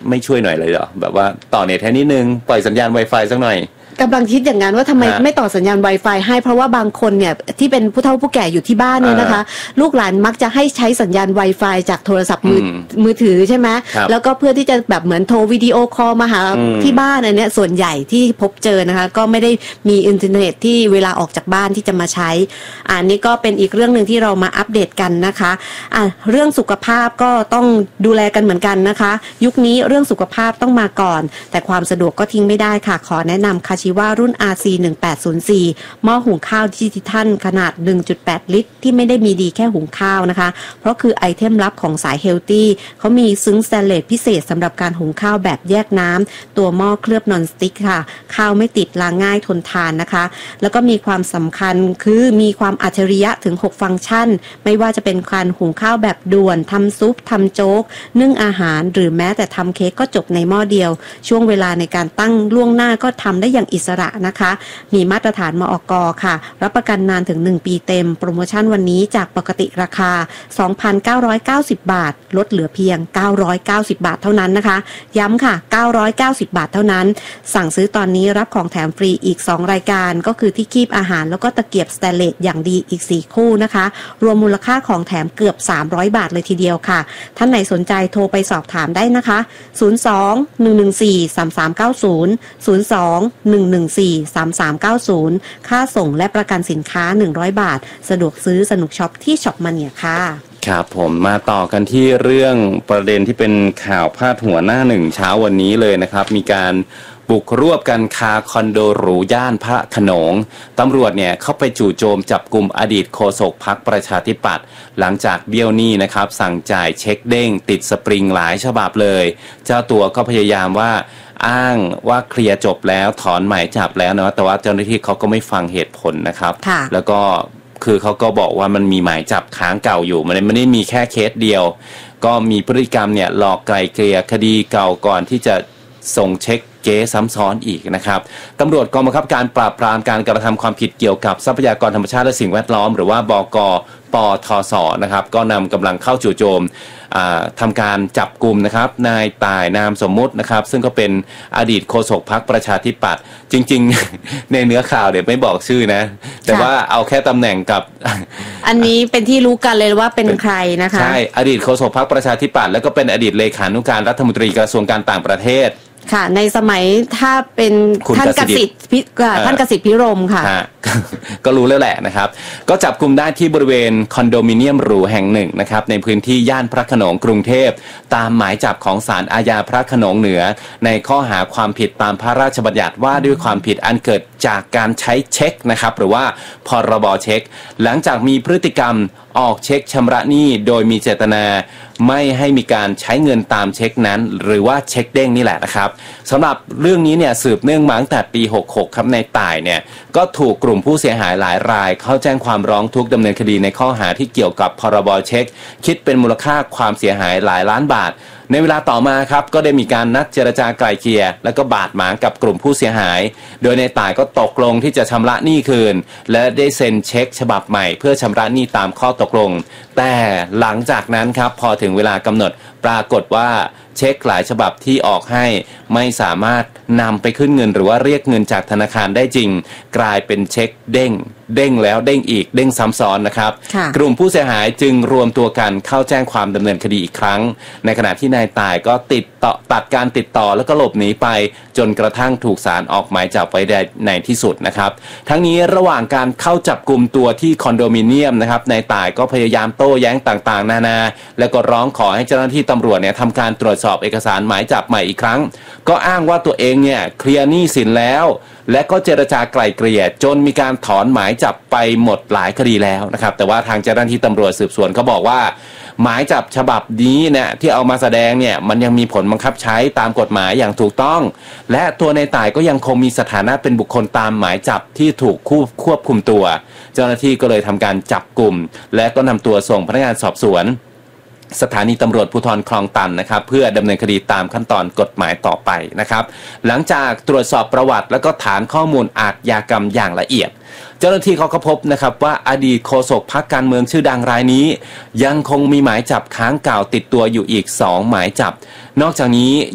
ไม่ช่วยหน่อยเลยเหรอแบบว่าต่อเน็ตแค่นิดนึงปล่อยสัญญาณ Wi-Fi สักหน่อยกำลังคิดอย่างนั้นว่าทำไมไม่ต่อสัญญาณ Wi-Fi ให้เพราะว่าบางคนเนี่ยที่เป็นผู้เฒ่าผู้แก่อยู่ที่บ้านเนี่ยนะคะลูกหลานมักจะให้ใช้สัญญาณ Wi-Fi จากโทรศัพท์มือถือใช่ไหมแล้วก็เพื่อที่จะแบบเหมือนโทรวิดีโอคอลมาหาที่บ้านอันเนี้ยส่วนใหญ่ที่พบเจอนะคะก็ไม่ได้มีอินเทอร์เน็ตที่เวลาออกจากบ้านที่จะมาใช้อันนี้ก็เป็นอีกเรื่องนึงที่เรามาอัปเดตกันนะคะเรื่องสุขภาพก็ต้องดูแลกันเหมือนกันนะคะยุคนี้เรื่องสุขภาพต้องมาก่อนแต่ความสะดวกก็ทิ้งไม่ได้ค่ะขอแนะนำคาชิวารุ่น RC1804 หม้อหุงข้าวดิจิทัลขนาด 1.8 ลิตรที่ไม่ได้มีดีแค่หุงข้าวนะคะเพราะคือไอเทมลับของสายเฮลตี้เขามีซึ้งสแตนเลสพิเศษสำหรับการหุงข้าวแบบแยกน้ำตัวหม้อเคลือบนอนสติ๊กค่ะข้าวไม่ติดล้างง่ายทนทานนะคะแล้วก็มีความสำคัญคือมีความอัจฉริยะถึง6ฟังก์ชันไม่ว่าจะเป็นการหุงข้าวแบบด่วนทำซุปทำโจ๊กนึ่งอาหารหรือแม้แต่ทำเค้กก็จบในหม้อเดียวช่วงเวลาในการตั้งล่วงหน้าก็ทำได้อย่างอิสระนะคะมีมาตรฐานมอก.ค่ะรับประกันนานถึง1ปีเต็มโปรโมชั่นวันนี้จากปกติราคา 2,990 บาทลดเหลือเพียง990 บาทเท่านั้นนะคะย้ำค่ะ990 บาทเท่านั้นสั่งซื้อตอนนี้รับของแถมฟรีอีก2รายการก็คือที่คีบอาหารแล้วก็ตะเกียบสแตนเลสอย่างดีอีก4คู่นะคะรวมมูลค่าของแถมเกือบ300บาทเลยทีเดียวค่ะท่านไหนสนใจโทรไปสอบถามได้นะคะ02-114-3390 02-114-3390ค่าส่งและประกันสินค้า100บาทสะดวกซื้อสนุกช็อปที่ช็อปมาเนียค่ะครับผมมาต่อกันที่เรื่องประเด็นที่เป็นข่าวพาดหัวหน้าหนึ่งเช้าวันนี้เลยนะครับมีการบุกรวบกันคาคอนโดหรูย่านพระโขนงตำรวจเนี่ยเข้าไปจู่โจมจับกลุ่มอดีตโฆษกพรรคประชาธิปัตย์หลังจากเบี้ยวหนี้นะครับสั่งจ่ายเช็คเด้งติดสปริงหลายฉบับเลยเจ้าตัวก็พยายามว่าอ้างว่าเคลียร์จบแล้วถอนหมายจับแล้วนะแต่ว่าเจ้าหน้าที่เขาก็ไม่ฟังเหตุผลนะครับแล้วก็คือเขาก็บอกว่ามันมีหมายจับค้างเก่าอยู่มันไม่ได้มีแค่เคสเดียวก็มีพฤติกรรมเนี่ยหลอกไกลเกลี่ยคดีเก่าก่อนที่จะส่งเช็คเก๊ซ้ำซ้อนอีกนะครับตำรวจกองบังคับการปราบปรามการกระทำความผิดเกี่ยวกับทรัพยากรธรรมชาติและสิ่งแวดล้อมหรือว่าบก.ปทศ.นะครับก็นำกำลังเข้าจู่โจมทำการจับกลุ่มนะครับนายต่ายนามสมมุตินะครับซึ่งก็เป็นอดีตโฆษกพรรคประชาธิปัตย์จริงๆในเนื้อข่าวเดี๋ยวไม่บอกชื่อนะแต่ว่าเอาแค่ตำแหน่งกับอันนี้เป็นที่รู้กันเลยว่าเป็นใครนะคะใช่อดีตโฆษกพรรคประชาธิปัตย์แล้วก็เป็นอดีตเลขานุการรัฐมนตรีกระทรวงการต่างประเทศค่ะในสมัยถ้าเป็นท่านกสิทธิ์พิรมค่ะก็รู้แล้วแหละนะครับก็จับกลุ่มได้ที่บริเวณคอนโดมิเนียมหรูแห่งหนึ่งนะครับในพื้นที่ย่านพระโขนงกรุงเทพตามหมายจับของศาลอาญาพระโขนงเหนือในข้อหาความผิดตามพระราชบัญญัติว่าด้วยความผิดอันเกิดจากการใช้เช็คนะครับหรือว่าพรบเช็คหลังจากมีพฤติกรรมออกเช็คชำระหนี้โดยมีเจตนาไม่ให้มีการใช้เงินตามเช็คนั้นหรือว่าเช็คเด้งนี่แหละนะครับสำหรับเรื่องนี้เนี่ยสืบเนื่องมาตั้งแต่ปี66ครับในต่ายเนี่ยก็ถูกกลุ่มผู้เสียหายหลายรายเข้าแจ้งความร้องทุกข์ดำเนินคดีในข้อหาที่เกี่ยวกับพรบเช็คคิดเป็นมูลค่าความเสียหายหลายล้านบาทในเวลาต่อมาครับก็ได้มีการนัดเจรจาไกล่เกลี่ยแล้วก็บาดหมางกับกลุ่มผู้เสียหายโดยในต่ายก็ตกลงที่จะชำระหนี้คืนและได้เซ็นเช็คฉบับใหม่เพื่อชำระหนี้ตามข้อตกลงแต่หลังจากนั้นครับพอถึงเวลากำหนดปรากฏว่าเช็คหลายฉบับที่ออกให้ไม่สามารถนำไปขึ้นเงินหรือว่าเรียกเงินจากธนาคารได้จริงกลายเป็นเช็คเด้งแล้วเด้งอีกเด้งซ้ำซ้อนนะครับกลุ่มผู้เสียหายจึงรวมตัวกันเข้าแจ้งความดำเนินคดีอีกครั้งในขณะที่นายต่ายก็ตัดการติดต่อแล้วก็หลบหนีไปจนกระทั่งถูกศาลออกหมายจับไว้ได้ในที่สุดนะครับทั้งนี้ระหว่างการเข้าจับกลุ่มตัวที่คอนโดมิเนียมนะครับนายต่ายก็พยายามโต้แย้งต่างๆนานาแล้วก็ร้องขอให้เจ้าหน้าที่ตำรวจเนี่ยทำการตรวจสอบเอกสารหมายจับใหม่อีกครั้งก็อ้างว่าตัวเองเนี่ยเคลียร์หนี้สินแล้วและก็เจรจาไกล่เกลี่ยจนมีการถอนหมายจับไปหมดหลายคดีแล้วนะครับแต่ว่าทางเจ้าหน้าที่ตำรวจสืบสวนเขาบอกว่าหมายจับฉบับนี้เนี่ยที่เอามาแสดงเนี่ยมันยังมีผลบังคับใช้ตามกฎหมายอย่างถูกต้องและตัวในต่ายก็ยังคงมีสถานะเป็นบุคคลตามหมายจับที่ถูกควบคุมตัวเจ้าหน้าที่ก็เลยทำการจับกลุ่มและก็นำตัวส่งพนักงานสอบสวนสถานีตำรวจภูธรคลองตันนะครับเพื่อดำเนินคดีตามขั้นตอนกฎหมายต่อไปนะครับหลังจากตรวจสอบประวัติและก็ฐานข้อมูลอาชญากรรมอย่างละเอียดเจ้าหน้าที่เขาก็พบนะครับว่าอดีตโฆษกพรรคการเมืองชื่อดังรายนี้ยังคงมีหมายจับค้างเก่าติดตัวอยู่อีก2หมายจับนอกจากนี้